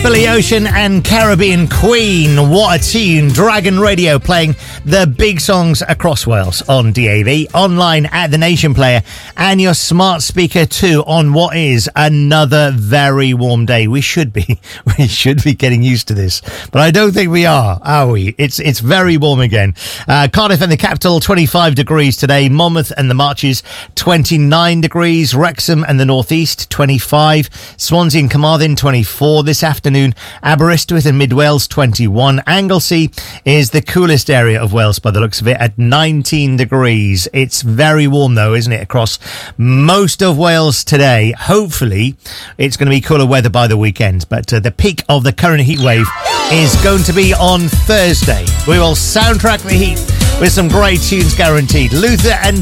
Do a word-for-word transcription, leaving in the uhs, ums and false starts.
Billy Ocean and Caribbean Queen. What a tune. Dragon Radio playing the big songs across Wales on D A B, online at the Nation Player, and your smart speaker too on what is another very warm day. We should be, we should be getting used to this, but I don't think we are, are we? It's it's very warm again. Uh, Cardiff and the capital, twenty-five degrees today. Monmouth and the Marches, twenty-nine degrees. Wrexham and the North East, twenty-five. Swansea and Carmarthen, twenty-four this afternoon. Aberystwyth and Mid Wales, twenty-one. Anglesey is the coolest area of Wales by the looks of it at nineteen degrees. It's very warm though, isn't it, across most of Wales today. Hopefully it's going to be cooler weather by the weekend, but uh, the peak of the current heat wave is going to be on Thursday. We will soundtrack the heat with some great tunes guaranteed. Luther and